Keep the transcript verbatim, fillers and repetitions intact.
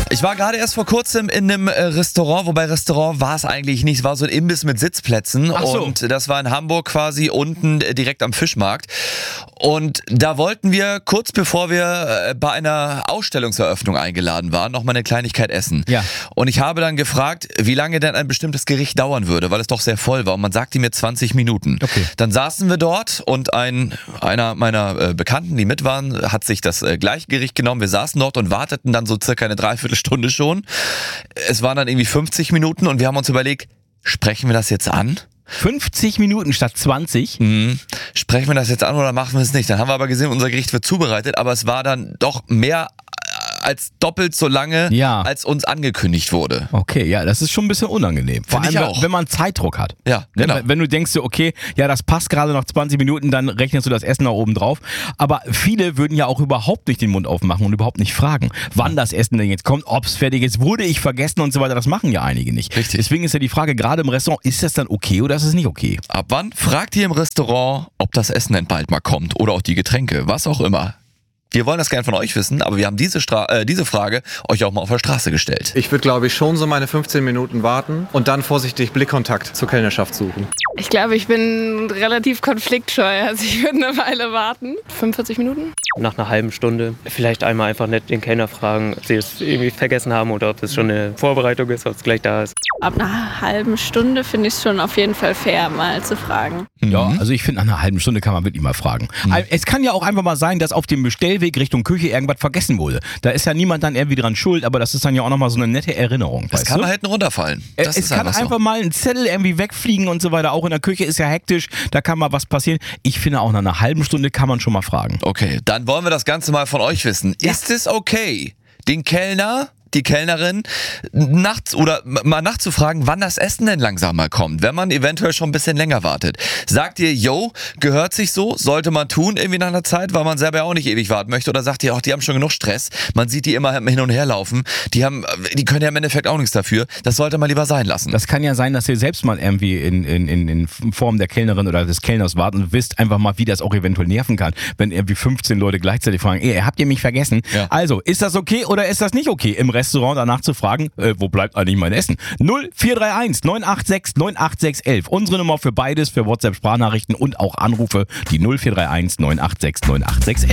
Ich war gerade erst vor kurzem in einem äh, Restaurant, wobei Restaurant war es eigentlich nicht, es war so ein Imbiss mit Sitzplätzen. Ach so. Und das war in Hamburg quasi unten äh, direkt am Fischmarkt. Und da wollten wir, kurz bevor wir äh, bei einer Ausstellungseröffnung eingeladen waren, noch mal eine Kleinigkeit essen. Ja. Und ich habe dann gefragt, wie lange denn ein bestimmtes Gericht dauern würde, weil es doch sehr voll war. Und man sagte mir zwanzig Minuten. Okay. Dann saßen wir dort und ein, einer meiner äh, Bekannten, die mit waren, hat sich das äh, gleiche Gericht genommen. Wir saßen dort und warteten dann so circa eine Dreiviertelstunde schon. Es waren dann irgendwie fünfzig Minuten und wir haben uns überlegt, sprechen wir das jetzt an? fünfzig Minuten statt zwanzig? Mhm. Sprechen wir das jetzt an oder machen wir es nicht? Dann haben wir aber gesehen, unser Gericht wird zubereitet, aber es war dann doch mehr als doppelt so lange, Ja. als uns angekündigt wurde. Okay, ja, das ist schon ein bisschen unangenehm. Vor Find ich allem, auch. wenn man Zeitdruck hat. Ja, Ne, genau. Wenn du denkst, so, okay, ja, das passt gerade noch zwanzig Minuten, dann rechnest du das Essen nach oben drauf. Aber viele würden ja auch überhaupt nicht den Mund aufmachen und überhaupt nicht fragen, wann das Essen denn jetzt kommt, ob es fertig ist, wurde ich vergessen und so weiter. Das machen ja einige nicht. Richtig. Deswegen ist ja die Frage, gerade im Restaurant, ist das dann okay oder ist es nicht okay? Ab wann fragt ihr im Restaurant, ob das Essen denn bald mal kommt oder auch die Getränke, was auch immer? Wir wollen das gerne von euch wissen, aber wir haben diese, Stra- äh, diese Frage euch auch mal auf der Straße gestellt. Ich würde, glaube ich, schon so meine fünfzehn Minuten warten und dann vorsichtig Blickkontakt zur Kellnerschaft suchen. Ich glaube, ich bin relativ konfliktscheu. Also ich würde eine Weile warten. fünfundvierzig Minuten? Nach einer halben Stunde vielleicht einmal einfach nett den Kellner fragen, ob sie es irgendwie vergessen haben oder ob es schon eine Vorbereitung ist, ob es gleich da ist. Ab einer halben Stunde finde ich es schon auf jeden Fall fair, mal zu fragen. Ja, also ich finde, nach einer halben Stunde kann man wirklich mal fragen. Es kann ja auch einfach mal sein, dass auf dem Bestellweg Richtung Küche irgendwas vergessen wurde. Da ist ja niemand dann irgendwie dran schuld, aber das ist dann ja auch nochmal so eine nette Erinnerung. Es weißt kann du? mal hinten runterfallen. Das es ist kann einfach einfach so. mal ein Zettel irgendwie wegfliegen und so weiter. Auch in der Küche ist ja hektisch, da kann mal was passieren. Ich finde, auch nach einer halben Stunde kann man schon mal fragen. Okay, dann wollen wir das Ganze mal von euch wissen. Ja. Ist es okay, den Kellner, die Kellnerin, nachts oder m- mal nachzufragen, wann das Essen denn langsam mal kommt, wenn man eventuell schon ein bisschen länger wartet? Sagt ihr, yo, gehört sich so, sollte man tun irgendwie nach einer Zeit, weil man selber ja auch nicht ewig warten möchte? Oder sagt ihr, ach, die haben schon genug Stress, man sieht die immer hin und her laufen, die haben, die können ja im Endeffekt auch nichts dafür, das sollte man lieber sein lassen. Das kann ja sein, dass ihr selbst mal irgendwie in, in, in, in Form der Kellnerin oder des Kellners wart und wisst einfach mal, wie das auch eventuell nerven kann, wenn irgendwie fünfzehn Leute gleichzeitig fragen, ey, habt ihr mich vergessen? Ja. Also, ist das okay oder ist das nicht okay, im Restaurant danach zu fragen, äh, wo bleibt eigentlich mein Essen? null vier drei eins neun acht sechs neun acht sechs elf. Unsere Nummer für beides, für WhatsApp-Sprachnachrichten und auch Anrufe, die null vier drei eins neun acht sechs neun acht sechs elf.